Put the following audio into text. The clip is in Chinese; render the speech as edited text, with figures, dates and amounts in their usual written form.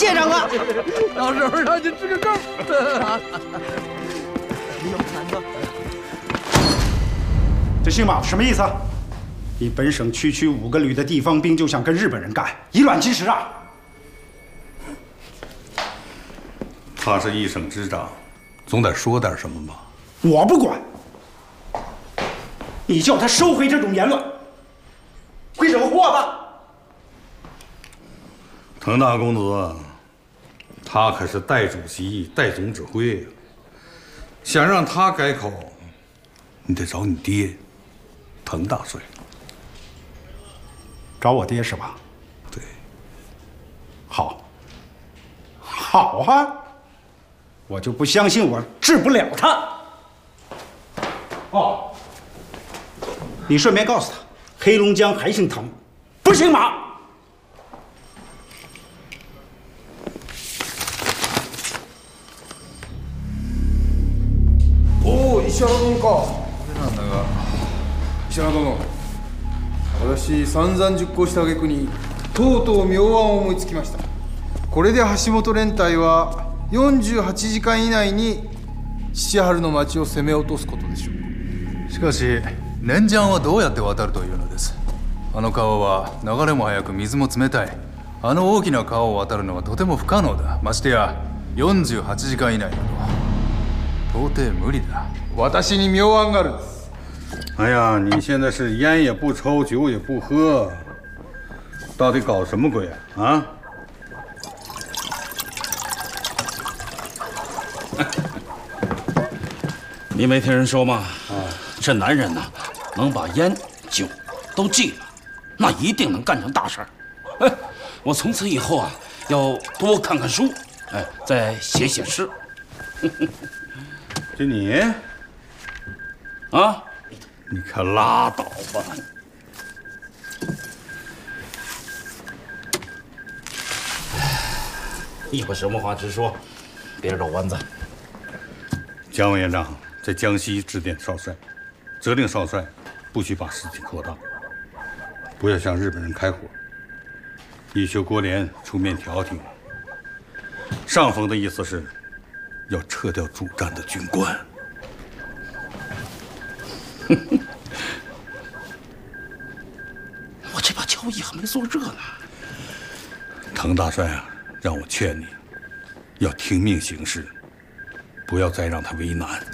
谢长官， 到时候让你吃个够。 有盘子。 这姓马的什么意思？你本省区5个旅的地方兵就想跟日本人干，以卵击石啊！ 他是一省之长，总得说点什么吧？ 我不管，你叫他收回这种言论，会惹祸的。 滕大公子，他可是代主席、代总指挥呀，想让他改口，你得找你爹，滕大帅。 找我爹是吧？ 对。 好，好啊，我就不相信我治不了他。哦，你顺便告诉他，黑龙江还姓滕，不姓马。 おお、石原殿か。これなんだが、石原殿。私散々実行した挙句にとうとう妙案を思いつきました。これで橋本連隊は48時間以内に父春の町を攻め落とすことでしょう。 しかし連ジャンはどうやって渡るというのです。あの川は流れも速く水も冷たい。あの大きな川を渡るのはとても不可能だ。ましてや48時間以内など到底無理だ。 私に妙案があるんです。 哎呀，你现在是烟也不抽，酒也不喝，到底搞什么鬼啊？ 你没听人说吗？这男人呐，能把烟酒都忌了，那一定能干成大事儿。哎，我从此以后啊，要多看看书，哎，再写写诗。 就你啊？ 你可拉倒吧！ 一会什么话直说，别绕弯子。 蒋委员长在江西致电少帅，责令少帅不许把事情扩大，不要向日本人开火。义修国联出面调停。上峰的意思是，要撤掉主战的军官。 我这把交椅还没做热呢。 滕大帅啊，让我劝你，要听命行事，不要再让他为难。